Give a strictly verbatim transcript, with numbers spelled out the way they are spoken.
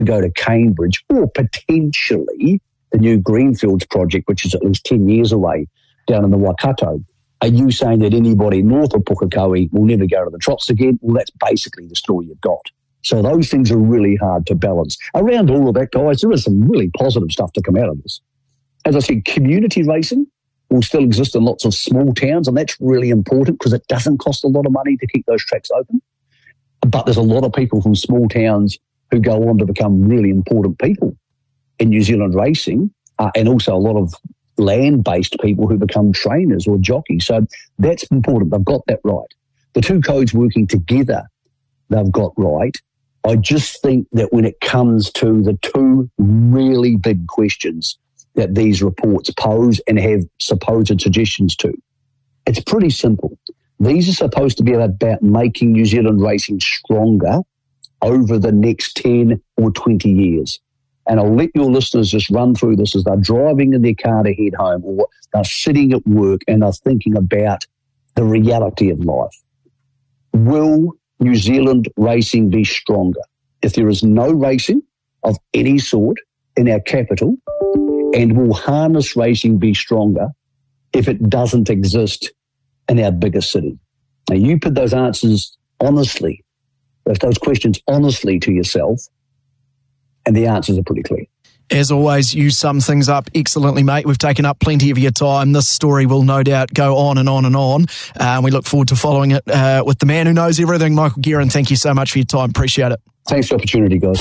go to Cambridge, or potentially the new Greenfields project, which is at least ten years away, down in the Waikato. Are you saying that anybody north of Pukekohe will never go to the Trots again? Well, that's basically the story you've got. So those things are really hard to balance. Around all of that, guys, there is some really positive stuff to come out of this. As I said, community racing will still exist in lots of small towns, and that's really important because it doesn't cost a lot of money to keep those tracks open. But there's a lot of people from small towns who go on to become really important people in New Zealand racing, uh, and also a lot of land-based people who become trainers or jockeys. So that's important. They've got that right. The two codes working together, they've got right. I just think that when it comes to the two really big questions that these reports pose and have supposed suggestions to, it's pretty simple. These are supposed to be about making New Zealand racing stronger over the next ten or twenty years. And I'll let your listeners just run through this as they're driving in their car to head home, or they're sitting at work and they're thinking about the reality of life. Will New Zealand racing be stronger if there is no racing of any sort in our capital? And will harness racing be stronger if it doesn't exist in our biggest city? Now, you put those answers honestly, those questions honestly to yourself, and the answers are pretty clear. As always, you sum things up excellently, mate. We've taken up plenty of your time. This story will no doubt go on and on and on. Uh, we look forward to following it uh, with the man who knows everything, Michael Guerin. Thank you so much for your time. Appreciate it. Thanks for the opportunity, guys.